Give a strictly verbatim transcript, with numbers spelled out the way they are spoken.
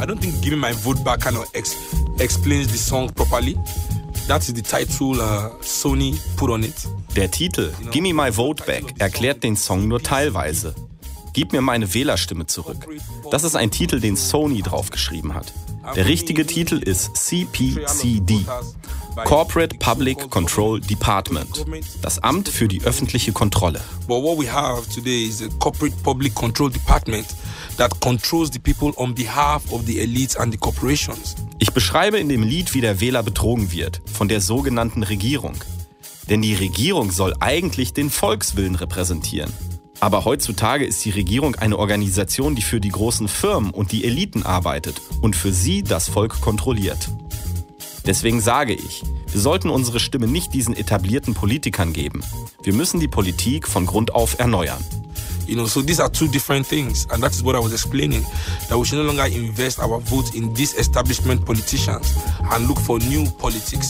I don't think giving my vote back kind of ex- explains the song properly. That is the title uh, Sony put on it. Der Titel Gimme My Vote Back erklärt den Song nur teilweise. Gib mir meine Wählerstimme zurück. Das ist ein Titel, den Sony draufgeschrieben hat. Der richtige Titel ist C P C D, Corporate Public Control Department, das Amt für die öffentliche Kontrolle. But what we have today is a Corporate Public Control Department that controls the people on behalf of the elites and the corporations. Ich beschreibe in dem Lied, wie der Wähler betrogen wird, von der sogenannten Regierung. Denn die Regierung soll eigentlich den Volkswillen repräsentieren. Aber heutzutage ist die Regierung eine Organisation, die für die großen Firmen und die Eliten arbeitet und für sie das Volk kontrolliert. Deswegen sage ich, wir sollten unsere Stimme nicht diesen etablierten Politikern geben. Wir müssen die Politik von Grund auf erneuern. You know, so these are two different things, and that is what I was explaining, that we should no longer invest our vote in these establishment politicians and look for new politics.